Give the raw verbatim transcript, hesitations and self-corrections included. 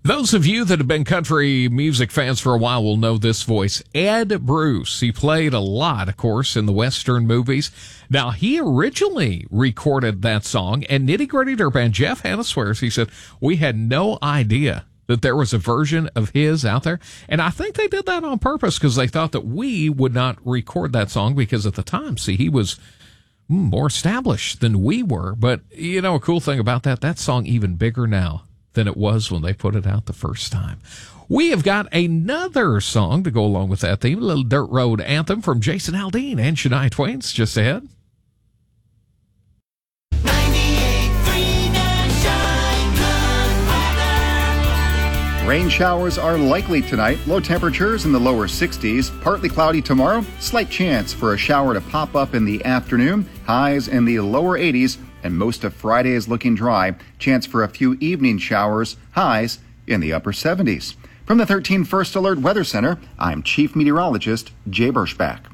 Those of you that have been country music fans for a while will know this voice, Ed Bruce. He played a lot, of course, in the Western movies. Now, he originally recorded that song, and Nitty Gritty Dirt Band, Jeff Hanna swears, he said, we had no idea that there was a version of his out there. And I think they did that on purpose because they thought that we would not record that song because at the time, see, he was more established than we were. But, you know, a cool thing about that, that song even bigger now than it was when they put it out the first time. We have got another song to go along with that theme, a little Dirt Road anthem from Jason Aldean and Shania Twain's just ahead. Rain showers are likely tonight. Low temperatures in the lower sixties. Partly cloudy tomorrow. Slight chance for a shower to pop up in the afternoon. Highs in the lower eighties. And most of Friday is looking dry. Chance for a few evening showers. Highs in the upper seventies. From the thirteen First Alert Weather Center, I'm Chief Meteorologist Jay Berschbach.